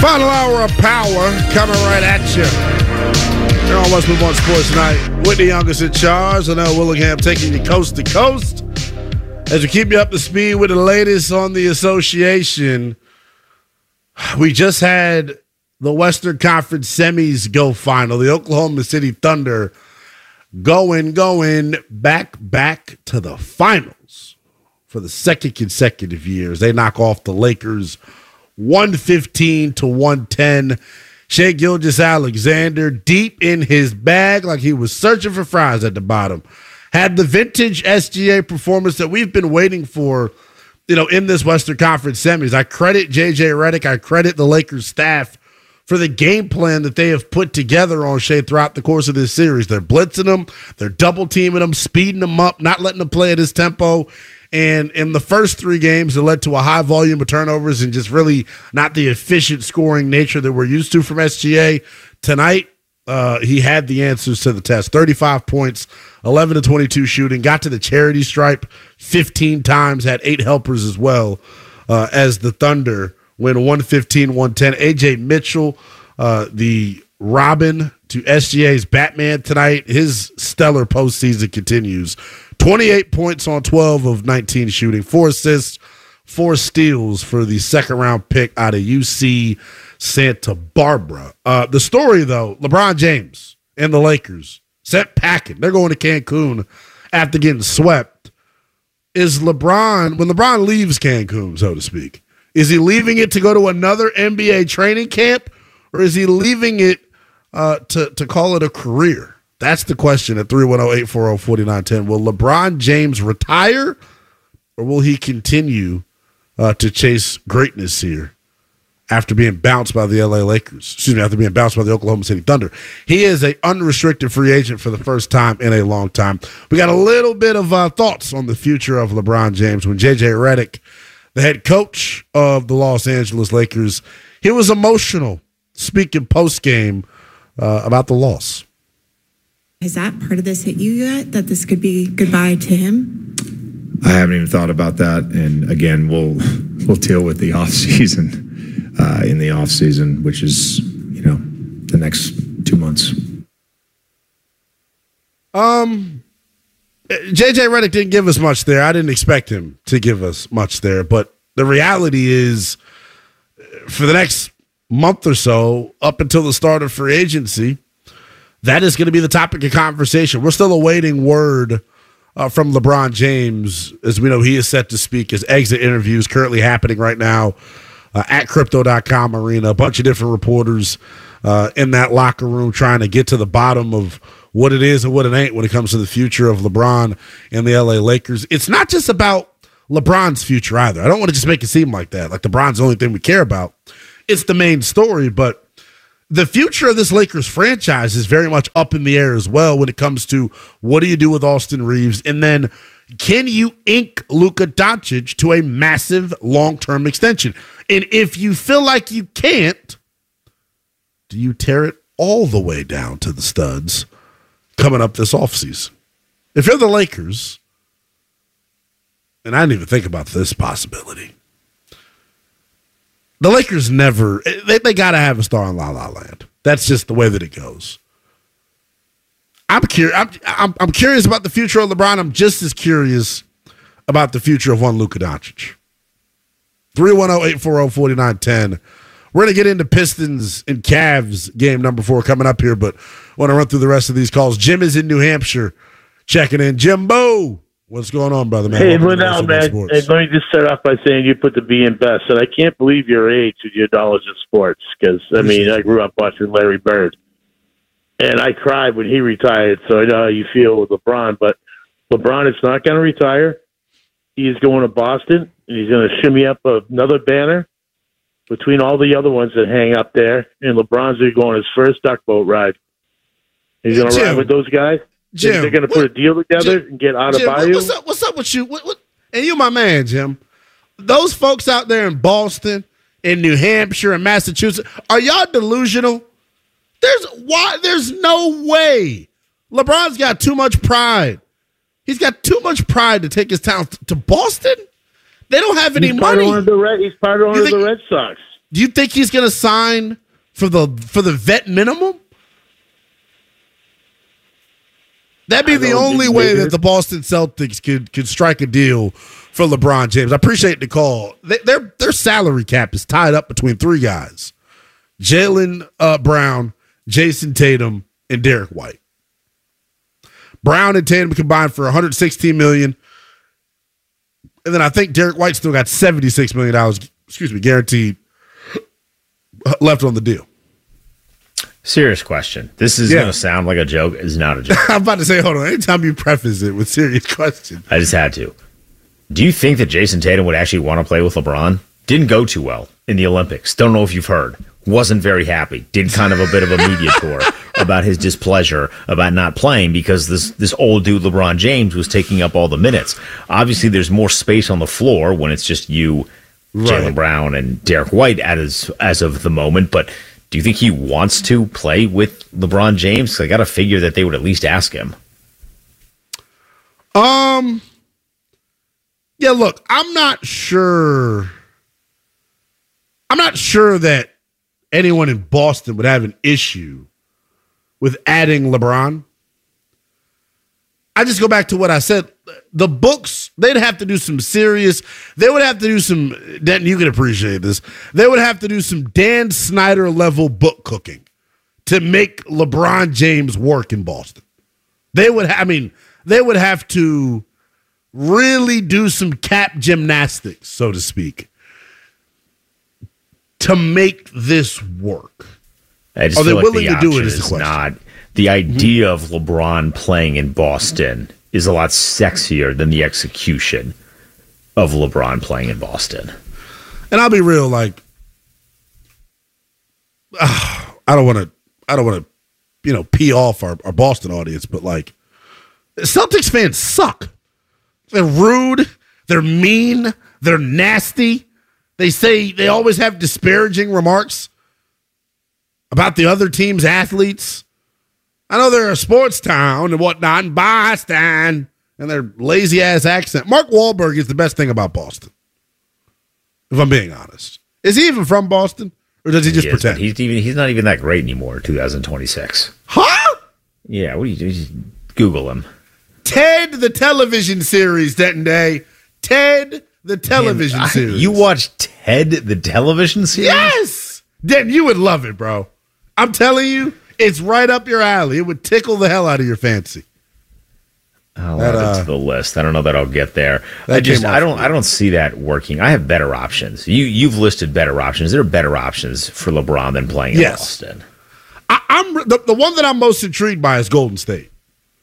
Final hour of power coming right at you. Here on West Move On Sports Night. Whitney Youngest in charge. Linnell Willingham taking you coast to coast as we keep you up to speed with the latest on the association. We just had the Western Conference semis go final. The Oklahoma City Thunder going back to the finals for the second consecutive years. They knock off the Lakers 115-110. Shai Gilgeous-Alexander deep in his bag like he was searching for fries at the bottom. Had the vintage SGA performance that we've been waiting for, in this Western Conference semis. I credit J.J. Redick. I credit the Lakers staff for the game plan that they have put together on Shai throughout the course of this series. They're blitzing him. They're double-teaming him, speeding him up, not letting him play at his tempo. And in the first three games, it led to a high volume of turnovers and just really not the efficient scoring nature that we're used to from SGA. Tonight, he had the answers to the test. 35 points, 11-22 shooting, got to the charity stripe 15 times, had 8 helpers as well as the Thunder win 115-110. A.J. Mitchell, the Robin to SGA's Batman tonight. His stellar postseason continues. 28 points on 12 of 19 shooting, 4 assists, 4 steals for the second-round pick out of UC Santa Barbara. The story, though, LeBron James and the Lakers sent packing. They're going to Cancun after getting swept. Is LeBron, when LeBron leaves Cancun, so to speak, is he leaving it to go to another NBA training camp, or is he leaving it to call it a career? That's the question at 310-840-4910. Will LeBron James retire, or will he continue to chase greatness here after being bounced by the LA Lakers? After being bounced by the Oklahoma City Thunder. He is an unrestricted free agent for the first time in a long time. We got a little bit of thoughts on the future of LeBron James when J.J. Redick, the head coach of the Los Angeles Lakers, he was emotional speaking post-game about the loss. Has that part of this hit you yet, that this could be goodbye to him? I haven't even thought about that. And again, we'll deal with the off season in the off season, which is, the next 2 months. J.J. Redick didn't give us much there. I didn't expect him to give us much there. But the reality is, for the next month or so, up until the start of free agency, that is going to be the topic of conversation. We're still awaiting word from LeBron James. As we know, he is set to speak. His exit interviews currently happening right now at Crypto.com Arena. A bunch of different reporters in that locker room trying to get to the bottom of what it is and what it ain't when it comes to the future of LeBron and the LA Lakers. It's not just about LeBron's future either. I don't want to just make it seem like that, like LeBron's the only thing we care about. It's the main story, but the future of this Lakers franchise is very much up in the air as well when it comes to what do you do with Austin Reeves, and then can you ink Luka Doncic to a massive long-term extension? And if you feel like you can't, do you tear it all the way down to the studs coming up this offseason? If you're the Lakers, and I didn't even think about this possibility, the Lakers never, they got to have a star in La La Land. That's just the way that it goes. I'm curious about the future of LeBron. I'm just as curious about the future of one Luka Doncic. 310-840-4910. We're going to get into Pistons and Cavs game number 4 coming up here, but I want to run through the rest of these calls. Jim is in New Hampshire checking in. Jimbo, what's going on, brother, man? Hey, Linnell, man. Hey, let me just start off by saying you put the B in best. And I can't believe your age with your knowledge of sports because, I grew up watching Larry Bird. And I cried when he retired, so I know how you feel with LeBron. But LeBron is not going to retire. He is going to Boston, and he's going to shimmy up another banner between all the other ones that hang up there. And LeBron's going to go on his first duck boat ride. He's going to ride with those guys. Jim, they're going to put a deal together and get out of Bayou. What's up with you? And you, my man, Jim. Those folks out there in Boston, in New Hampshire, and Massachusetts, are y'all delusional? There's no way. LeBron's got too much pride. He's got too much pride to take his talent to Boston. They don't have any money. He's part owner of the Red Sox. Do you think he's going to sign for the vet minimum? That'd be the only way that the Boston Celtics could strike a deal for LeBron James. I appreciate the call. Their salary cap is tied up between three guys: Jaylen Brown, Jason Tatum, and Derek White. Brown and Tatum combined for $116 million, and then I think Derek White still got $76 million, guaranteed left on the deal. Serious question. This is going to sound like a joke. It's not a joke. I'm about to say, hold on. Anytime you preface it with serious question. I just had to. Do you think that Jason Tatum would actually want to play with LeBron? Didn't go too well in the Olympics. Don't know if you've heard. Wasn't very happy. Did kind of a bit of a media tour about his displeasure about not playing because this old dude LeBron James was taking up all the minutes. Obviously, there's more space on the floor when it's just you, Jaylen Brown, and Derek White as of the moment. But do you think he wants to play with LeBron James? I got to figure that they would at least ask him. Yeah, look, I'm not sure that anyone in Boston would have an issue with adding LeBron. I just go back to what I said. The books, they'd have to do some serious, they would have to do some, Denton, you can appreciate this, they would have to do some Dan Snyder level book cooking to make LeBron James work in Boston. They would have to really do some cap gymnastics, so to speak, to make this work. I just Are they feel willing like to do it is the question. Not, the idea of LeBron playing in Boston is a lot sexier than the execution of LeBron playing in Boston. And I'll be real, like, I don't want to, pee off our Boston audience, but like, Celtics fans suck. They're rude. They're mean. They're nasty. They always have disparaging remarks about the other team's athletes. I know they're a sports town and whatnot in Boston and their lazy ass accent. Mark Wahlberg is the best thing about Boston, if I'm being honest. Is he even from Boston, or does he just pretend? He's not even that great anymore. 2026. Huh? Yeah. What do you do? Google him. Ted the television series, Denton Day. Ted the television series. You watched Ted the television series? Yes, Denton, you would love it, bro. I'm telling you. It's right up your alley. It would tickle the hell out of your fancy. I'll add it to the list. I don't know that I'll get there. I don't see that working. I have better options. You've listed better options. There are better options for LeBron than playing in Boston. I'm the one that I'm most intrigued by is Golden State.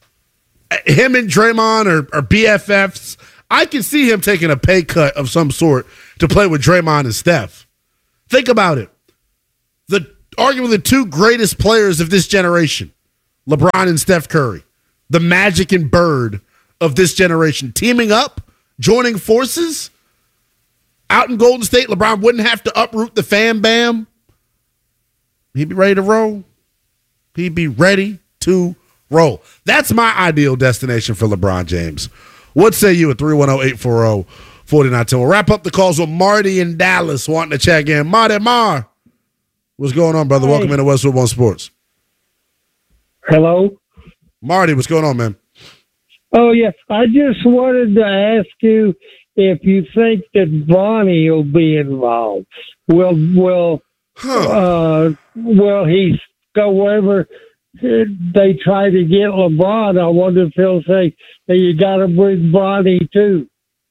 Him and Draymond are BFFs. I can see him taking a pay cut of some sort to play with Draymond and Steph. Think about it. Arguably the two greatest players of this generation, LeBron and Steph Curry, the Magic and Bird of this generation, teaming up, joining forces out in Golden State. LeBron wouldn't have to uproot the fam bam. He'd be ready to roll. He'd be ready to roll. That's my ideal destination for LeBron James. What say you at 310-840-4910? We'll wrap up the calls with Marty in Dallas wanting to check in. Mar. What's going on, brother? Hey. Welcome into Westwood One Sports. Hello? Marty, what's going on, man? Oh, yeah. I just wanted to ask you if you think that Bronny will be involved. Will he go wherever they try to get LeBron? I wonder if he'll say, hey, you got to bring Bronny too.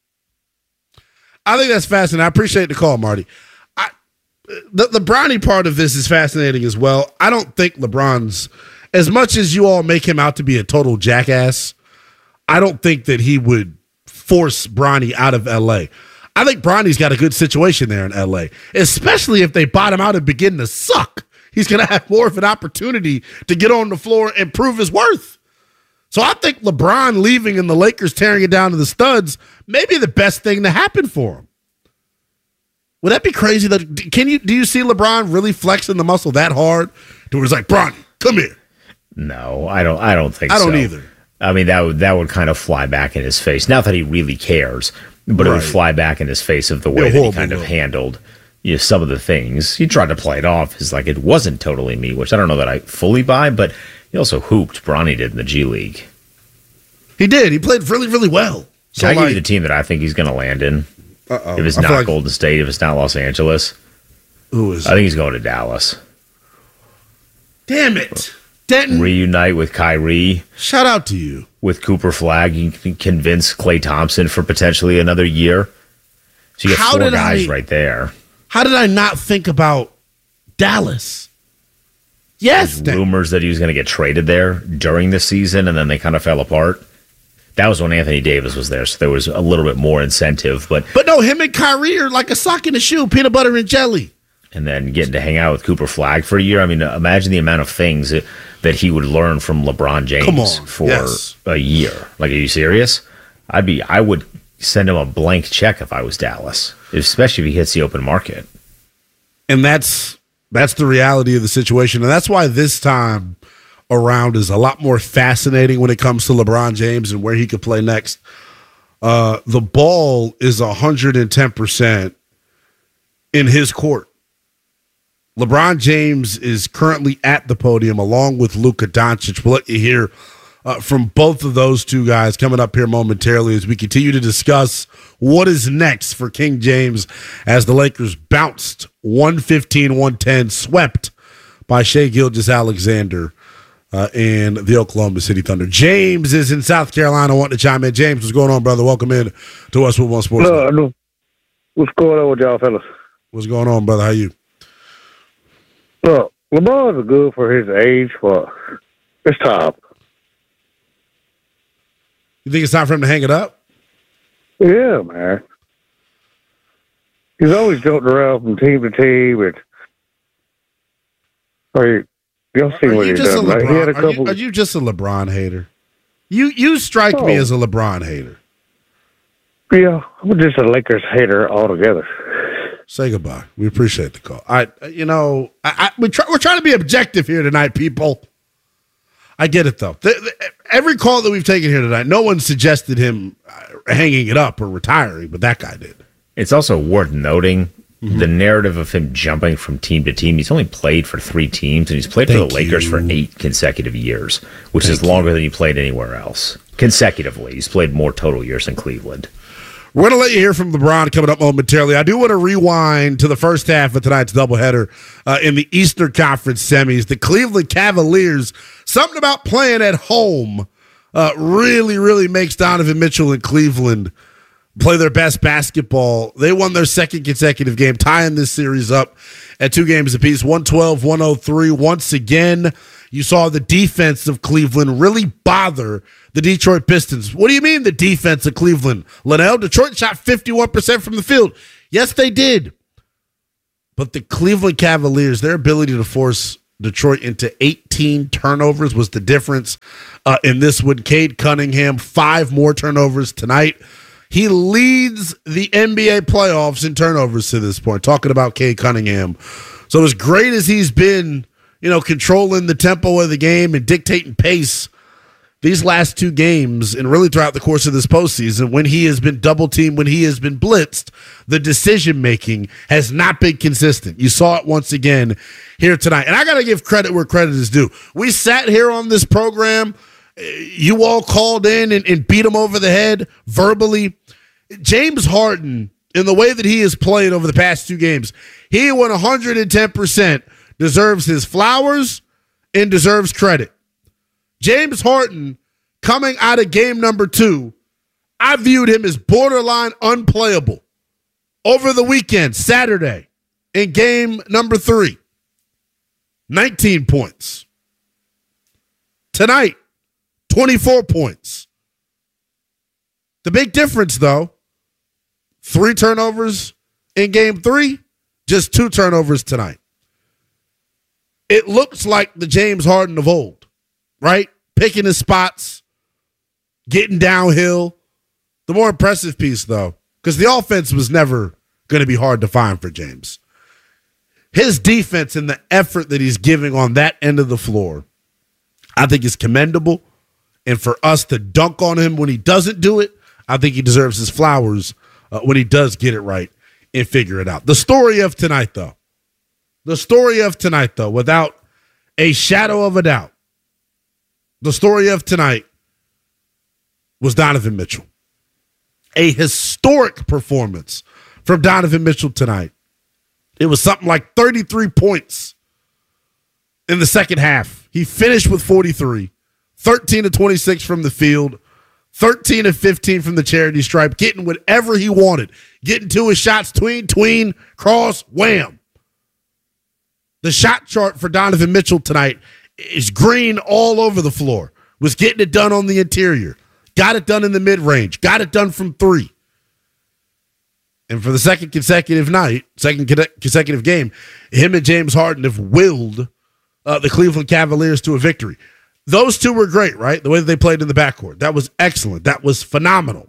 I think that's fascinating. I appreciate the call, Marty. The Bronny part of this is fascinating as well. I don't think LeBron's, as much as you all make him out to be a total jackass, I don't think that he would force Bronny out of L.A. I think Bronny's got a good situation there in L.A., especially if they bottom out and begin to suck. He's going to have more of an opportunity to get on the floor and prove his worth. So I think LeBron leaving and the Lakers tearing it down to the studs may be the best thing to happen for him. Would that be crazy? Do you see LeBron really flexing the muscle that hard to where it's like, Bronny, come here? No, I don't think so. I don't either. I mean, that would kind of fly back in his face. Not that he really cares, but it would fly back in his face of the way that he kind of handled, some of the things. He tried to play it off as like it wasn't totally me, which I don't know that I fully buy, but he also hooped. Bronny did in the G League. He did. He played really, really well. So Can I give you the team that I think he's going to land in? If it's not Golden State, if it's not Los Angeles. Who is? I think he's going to Dallas. Damn it. Denton. Reunite with Kyrie. Shout out to you. With Cooper Flagg, you can convince Klay Thompson for potentially another year. So you get four guys right there. How did I not think about Dallas? Yes. There's rumors that he was going to get traded there during the season, and then they kind of fell apart. That was when Anthony Davis was there, so there was a little bit more incentive. But no, him and Kyrie are like a sock in a shoe, peanut butter and jelly. And then getting to hang out with Cooper Flagg for a year. I mean, imagine the amount of things that he would learn from LeBron James for a year. Like, are you serious? I would send him a blank check if I was Dallas, especially if he hits the open market. And that's the reality of the situation. And that's why this time around is a lot more fascinating when it comes to LeBron James and where he could play next. The ball is 110% in his court. LeBron James is currently at the podium along with Luka Doncic. We'll let you hear from both of those two guys coming up here momentarily as we continue to discuss what is next for King James as the Lakers bounced 115-110, swept by Shai Gilgeous-Alexander and the Oklahoma City Thunder. James is in South Carolina wanting to chime in. James, what's going on, brother? Welcome in to Westwood One Sports. No. What's going on with y'all, fellas? What's going on, brother? How you? Look, LeBron's good for his age, but it's time. You think it's time for him to hang it up? Yeah, man. He's always jumped around from team to team, and y'all see what he's done. Right? He had a couple. Are you just a LeBron hater? You strike me as a LeBron hater. Yeah, I'm just a Lakers hater altogether. Say goodbye. We appreciate the call. We're trying to be objective here tonight, people. I get it, though. Every call that we've taken here tonight, no one suggested him hanging it up or retiring, but that guy did. It's also worth noting the narrative of him jumping from team to team. He's only played for 3 teams, and he's played for the Lakers for 8 consecutive years, which is longer than he played anywhere else. Consecutively. He's played more total years in Cleveland. We're going to let you hear from LeBron coming up momentarily. I do want to rewind to the first half of tonight's doubleheader in the Eastern Conference semis. The Cleveland Cavaliers, something about playing at home really, really makes Donovan Mitchell and Cleveland play their best basketball. They won their second consecutive game, tying this series up at 2 games apiece, 112-103. Once again, you saw the defense of Cleveland really bother the Detroit Pistons. What do you mean the defense of Cleveland? Linnell, Detroit shot 51% from the field. Yes, they did. But the Cleveland Cavaliers, their ability to force Detroit into 18 turnovers was the difference in this one. Cade Cunningham, 5 more turnovers tonight. He leads the NBA playoffs in turnovers to this point, talking about Cade Cunningham. So as great as he's been, controlling the tempo of the game and dictating pace these last 2 games and really throughout the course of this postseason, when he has been double-teamed, when he has been blitzed, the decision-making has not been consistent. You saw it once again here tonight. And I got to give credit where credit is due. We sat here on this program. You all called in and beat him over the head verbally. James Harden, in the way that he has played over the past 2 games, he went 110%, deserves his flowers and deserves credit. James Harden, coming out of game number 2, I viewed him as borderline unplayable. Over the weekend, Saturday, in game number 3, 19 points. Tonight, 24 points. The big difference, though, 3 turnovers in game 3, just 2 turnovers tonight. It looks like the James Harden of old, right? Picking his spots, getting downhill. The more impressive piece, though, because the offense was never going to be hard to find for James. His defense and the effort that he's giving on that end of the floor, I think is commendable. And for us to dunk on him when he doesn't do it, I think he deserves his flowers when he does get it right and figure it out. The story of tonight, though, without a shadow of a doubt, the story of tonight was Donovan Mitchell. A historic performance from Donovan Mitchell tonight. It was something like 33 points in the second half. He finished with 43, 13 of 26 from the field, 13 of 15 from the charity stripe, getting whatever he wanted, getting to his shots, tween, cross, wham. The shot chart for Donovan Mitchell tonight is green all over the floor. Was getting it done on the interior. Got it done in the mid-range. Got it done from three. And for the second consecutive game, him and James Harden have willed the Cleveland Cavaliers to a victory. Those two were great, right? The way that they played in the backcourt. That was excellent. That was phenomenal.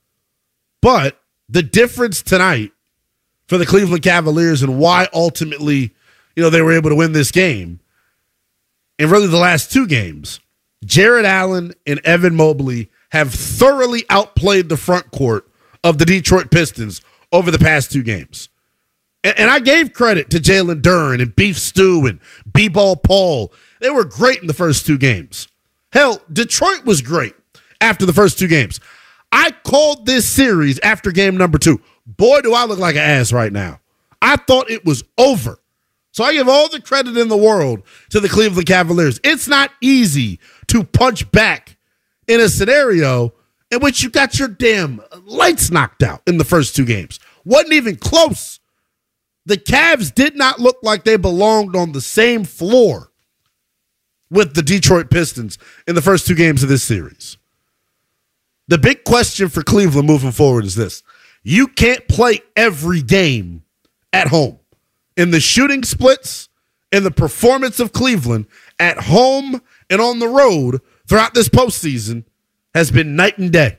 But the difference tonight for the Cleveland Cavaliers and why ultimately, they were able to win this game, and really the last two games, Jared Allen and Evan Mobley have thoroughly outplayed the front court of the Detroit Pistons over the past two games. And I gave credit to Jalen Duren and Beef Stew and B-Ball Paul. They were great in the first two games. Hell, Detroit was great after the first two games. I called this series after game number 2. Boy, do I look like an ass right now. I thought it was over. So I give all the credit in the world to the Cleveland Cavaliers. It's not easy to punch back in a scenario in which you got your damn lights knocked out in the first two games. Wasn't even close. The Cavs did not look like they belonged on the same floor with the Detroit Pistons in the first two games of this series. The big question for Cleveland moving forward is this. You can't play every game at home. In the shooting splits and the performance of Cleveland at home and on the road throughout this postseason has been night and day.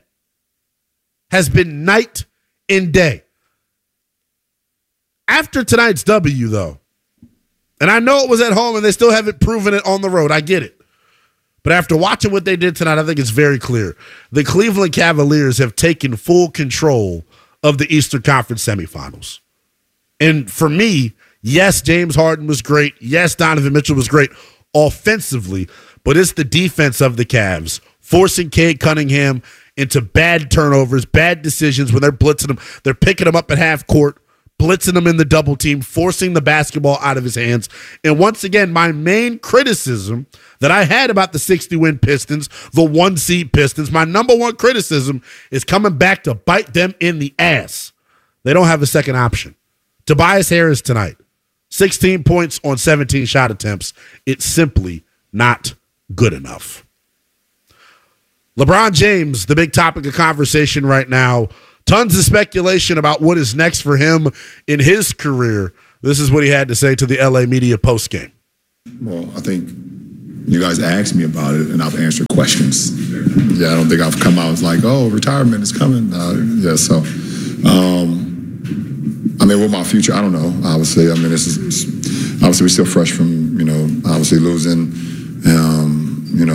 After tonight's W, though, and I know it was at home and they still haven't proven it on the road. I get it. But after watching what they did tonight, I think it's very clear. The Cleveland Cavaliers have taken full control of the Eastern Conference semifinals. And for me, yes, James Harden was great. Yes, Donovan Mitchell was great offensively, but it's the defense of the Cavs forcing Cade Cunningham into bad turnovers, bad decisions when they're blitzing him. They're picking him up at half court, blitzing him in the double team, forcing the basketball out of his hands. And once again, my main criticism that I had about the 60-win Pistons, the 1-seed Pistons, my number one criticism is coming back to bite them in the ass. They don't have a second option. Tobias Harris tonight, 16 points on 17 shot attempts. It's simply not good enough. LeBron James, the big topic of conversation right now. Tons of speculation about what is next for him in his career. This is what he had to say to the LA media postgame. Well, I think you guys asked me about it, and I've answered questions. Yeah, I don't think I've come out as like, oh, retirement is coming. With my future, I don't know, obviously. This is obviously we're still fresh from, obviously losing, and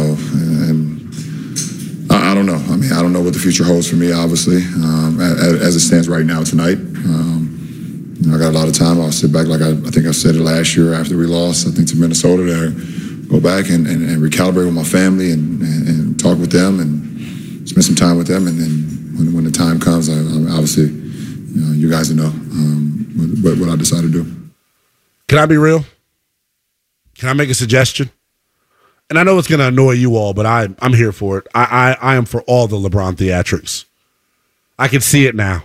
I don't know. I don't know what the future holds for me, obviously, as it stands right now tonight. I got a lot of time. I'll sit back, like I think I said it last year after we lost, I think, to Minnesota, to go back and recalibrate with my family and talk with them and spend some time with them. And then when the time comes, I obviously, you guys know what I decide to do. Can I be real? Can I make a suggestion? And I know it's going to annoy you all, but I'm here for it. I am for all the LeBron theatrics. I can see it now.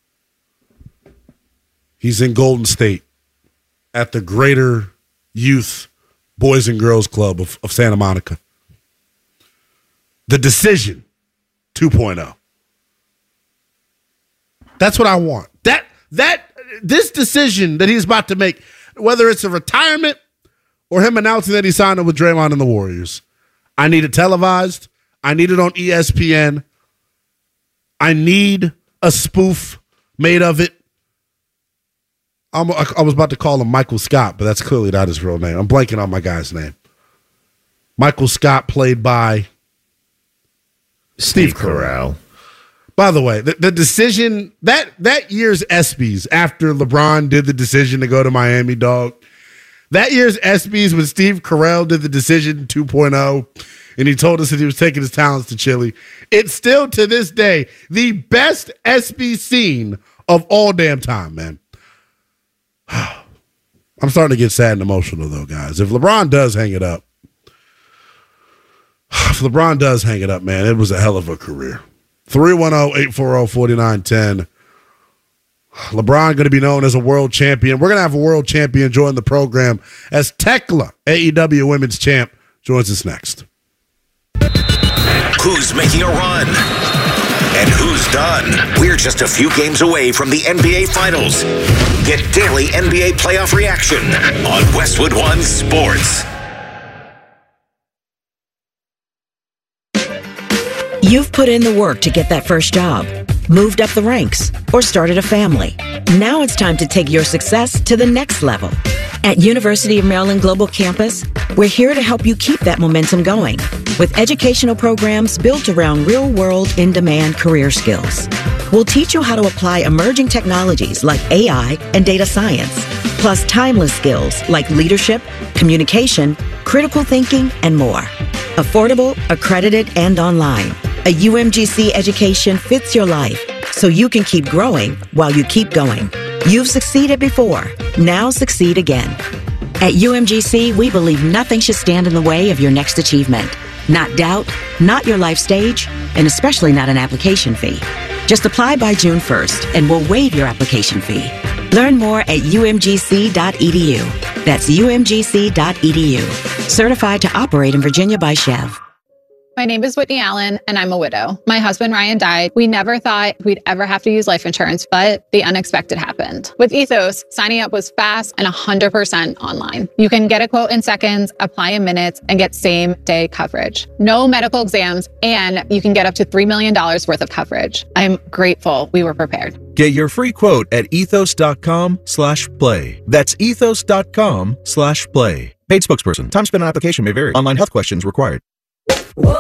He's in Golden State at the Greater Youth Boys and Girls Club of Santa Monica. The Decision 2.0. That's what I want. This decision that he's about to make, whether it's a retirement or him announcing that he signed up with Draymond and the Warriors, I need it televised. I need it on ESPN. I need a spoof made of it. I was about to call him Michael Scott, but that's clearly not his real name. I'm blanking on my guy's name. Michael Scott, played by Steve Carell. By the way, the decision that year's ESPYs, after LeBron did the decision to go to Miami, dog, that year's ESPYs when Steve Carell did the decision 2.0, and he told us that he was taking his talents to Chile, it's still to this day the best ESPY scene of all damn time, man. I'm starting to get sad and emotional, though, guys. If LeBron does hang it up, man, it was a hell of a career. 310-840-4910. LeBron going to be known as a world champion. We're going to have a world champion join the program as Tekla, AEW Women's Champ, joins us next. Who's making a run? And who's done? We're just a few games away from the NBA Finals. Get daily NBA playoff reaction on Westwood One Sports. You've put in the work to get that first job, moved up the ranks, or started a family. Now it's time to take your success to the next level. At University of Maryland Global Campus, we're here to help you keep that momentum going with educational programs built around real-world, in-demand career skills. We'll teach you how to apply emerging technologies like AI and data science, plus timeless skills like leadership, communication, critical thinking, and more. Affordable, accredited, and online. A UMGC education fits your life so you can keep growing while you keep going. You've succeeded before. Now succeed again. At UMGC, we believe nothing should stand in the way of your next achievement. Not doubt, not your life stage, and especially not an application fee. Just apply by June 1st and we'll waive your application fee. Learn more at umgc.edu. That's umgc.edu. Certified to operate in Virginia by Chev. My name is Whitney Allen, and I'm a widow. My husband, Ryan, died. We never thought we'd ever have to use life insurance, but the unexpected happened. With Ethos, signing up was fast and 100% online. You can get a quote in seconds, apply in minutes, and get same-day coverage. No medical exams, and you can get up to $3 million worth of coverage. I'm grateful we were prepared. Get your free quote at ethos.com/play. That's ethos.com/play. Paid spokesperson. Time spent on application may vary. Online health questions required.